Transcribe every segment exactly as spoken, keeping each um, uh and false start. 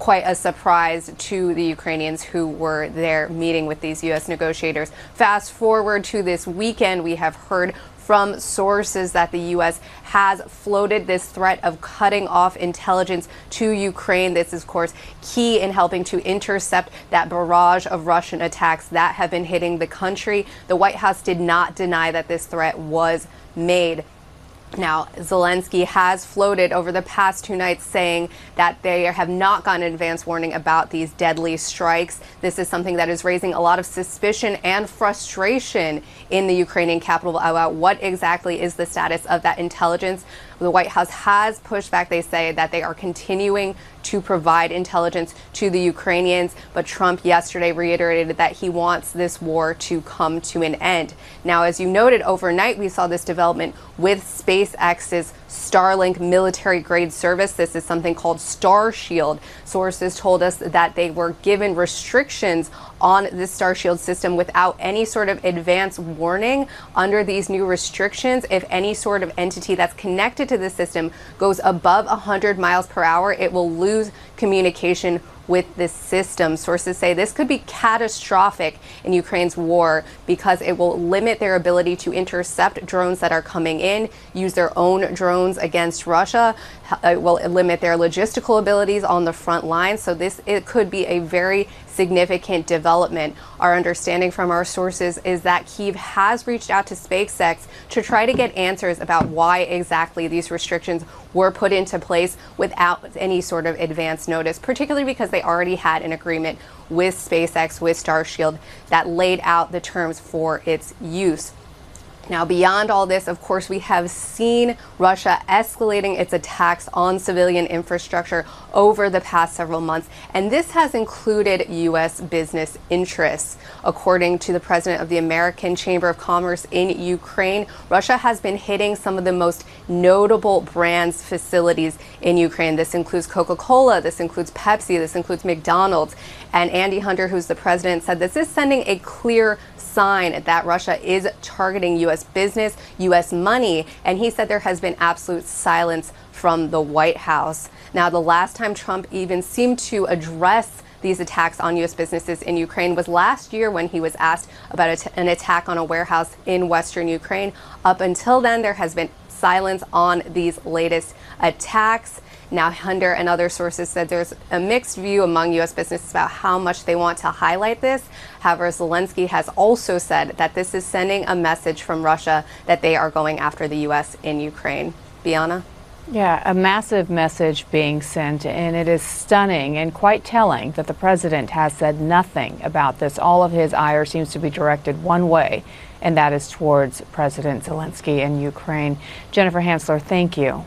quite a surprise to the Ukrainians who were there meeting with these U S negotiators. Fast forward to this weekend, we have heard from sources that the U S has floated this threat of cutting off intelligence to Ukraine. This is, of course, key in helping to intercept that barrage of Russian attacks that have been hitting the country. The White House did not deny that this threat was made. Now, Zelensky has floated over the past two nights saying that they have not gotten an advance warning about these deadly strikes. This is something that is raising a lot of suspicion and frustration in the Ukrainian capital about what exactly is the status of that intelligence. The White House has pushed back. They say that they are continuing to provide intelligence to the Ukrainians, but Trump yesterday reiterated that he wants this war to come to an end. Now, as you noted, overnight we saw this development with SpaceX's Starlink military-grade service. This is something called Starshield. Sources told us that they were given restrictions on this Starshield system without any sort of advance warning. Under these new restrictions, if any sort of entity that's connected to the system goes above one hundred miles per hour, it will lose communication with this system. Sources say this could be catastrophic in Ukraine's war because it will limit their ability to intercept drones that are coming in, use their own drones against Russia. It will limit their logistical abilities on the front line. So this it could be a very significant development. Our understanding from our sources is that Kyiv has reached out to SpaceX to try to get answers about why exactly these restrictions were put into place without any sort of advance notice, particularly because they already had an agreement with SpaceX, with Starshield, that laid out the terms for its use. Now, beyond all this, of course, we have seen Russia escalating its attacks on civilian infrastructure over the past several months, and this has included U S business interests. According to the president of the American Chamber of Commerce in Ukraine, Russia has been hitting some of the most notable brands' facilities in Ukraine. This includes Coca-Cola, this includes Pepsi, this includes McDonald's. And Andy Hunter, who's the president, said this is sending a clear sign that Russia is targeting U S business, U S money, and he said there has been absolute silence from the White House. Now, the last time Trump even seemed to address these attacks on U S businesses in Ukraine was last year when he was asked about an attack on a warehouse in Western Ukraine. Up until then, there has been silence on these latest attacks. Now, Hunter and other sources said there's a mixed view among U S businesses about how much they want to highlight this. However, Zelensky has also said that this is sending a message from Russia that they are going after the U S in Ukraine. Bianna? Yeah, a massive message being sent, and it is stunning and quite telling that the president has said nothing about this. All of his ire seems to be directed one way, and that is towards President Zelensky and Ukraine. Jennifer Hansler, thank you.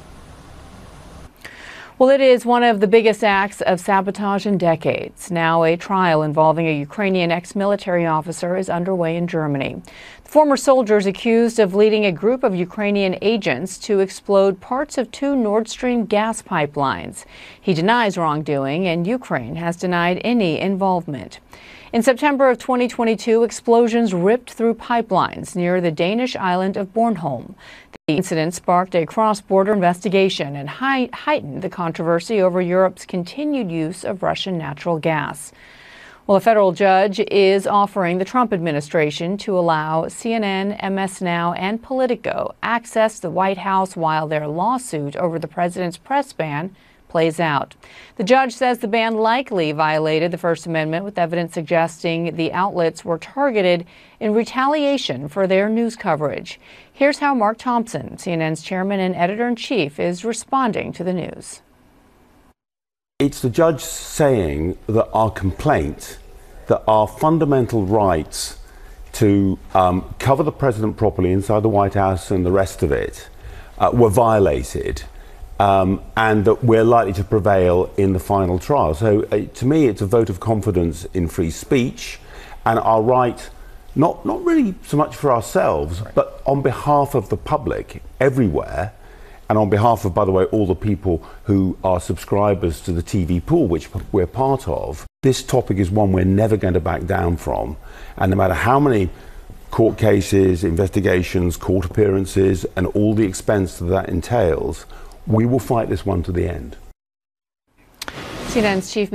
Well, it is one of the biggest acts of sabotage in decades. Now, a trial involving a Ukrainian ex-military officer is underway in Germany. The former soldier is accused of leading a group of Ukrainian agents to explode parts of two Nord Stream gas pipelines. He denies wrongdoing, and Ukraine has denied any involvement. In September of twenty twenty-two, explosions ripped through pipelines near the Danish island of Bornholm. The incident sparked a cross-border investigation and heightened the controversy over Europe's continued use of Russian natural gas. Well, a federal judge is offering the Trump administration to allow C N N, M S Now, and Politico access to the White House while their lawsuit over the president's press ban plays out. The judge says the ban likely violated the First Amendment, with evidence suggesting the outlets were targeted in retaliation for their news coverage. Here's how Mark Thompson, C N N's chairman and editor-in-chief, is responding to the news. It's the judge saying that our complaint, that our fundamental rights to um, cover the president properly inside the White House and the rest of it uh, were violated. Um, and that we're likely to prevail in the final trial. So uh, to me, it's a vote of confidence in free speech and our right, not, not really so much for ourselves, right, but on behalf of the public everywhere, and on behalf of, by the way, all the people who are subscribers to the T V pool, which we're part of. This topic is one we're never going to back down from. And no matter how many court cases, investigations, court appearances, and all the expense that that entails, we will fight this one to the end. C N N's chief